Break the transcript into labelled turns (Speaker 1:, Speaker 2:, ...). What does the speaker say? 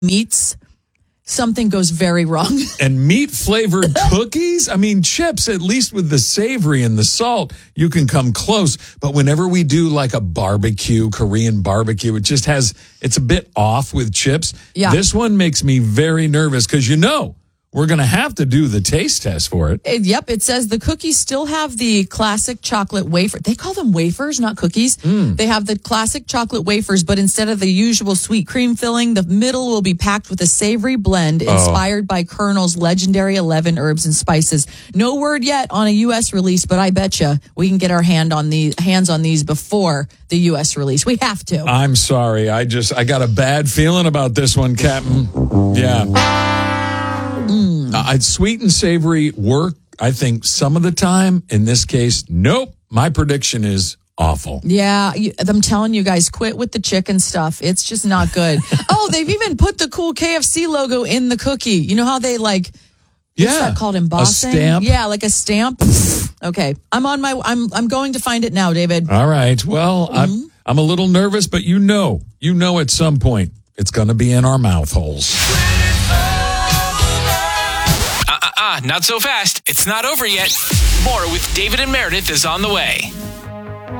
Speaker 1: meats, something goes very wrong.
Speaker 2: And meat-flavored cookies? I mean, chips, at least with the savory and the salt, you can come close. But whenever we do like a barbecue, Korean barbecue, it's a bit off with chips.
Speaker 1: Yeah.
Speaker 2: This one makes me very nervous because, we're going to have to do the taste test for it.
Speaker 1: Yep, it says the cookies still have the classic chocolate wafer. They call them wafers, not cookies. They have the classic chocolate wafers, but instead of the usual sweet cream filling, the middle will be packed with a savory blend inspired by Colonel's legendary 11 herbs and spices. No word yet on a U.S. release, but I betcha we can get our hands on these before the U.S. release. We have to.
Speaker 2: I'm sorry. I got a bad feeling about this one, Captain. Yeah. Sweet and savory work, I think, some of the time. In this case, nope. My prediction is awful.
Speaker 1: Yeah, I'm telling you guys, quit with the chicken stuff. It's just not good. They've even put the cool KFC logo in the cookie. You know how they what's that called, embossing?
Speaker 2: A stamp?
Speaker 1: Yeah, like a stamp. Okay, I'm going to find it now, David.
Speaker 2: All right. Well, I'm a little nervous, but you know at some point it's going to be in our mouth holes.
Speaker 3: Not so fast. It's not over yet. More with David and Meredith is on the way.